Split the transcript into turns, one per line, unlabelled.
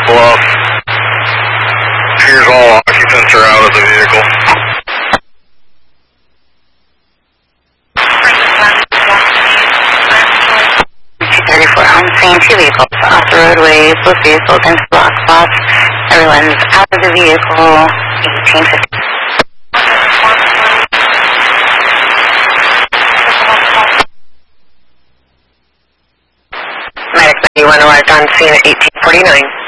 Bluff. Appears all occupants are out of the vehicle.
34 on scene, 2 vehicles off the roadway, both vehicles into block spots. Everyone's out of the vehicle, 1850. Medic 91 arrived on scene at 1849.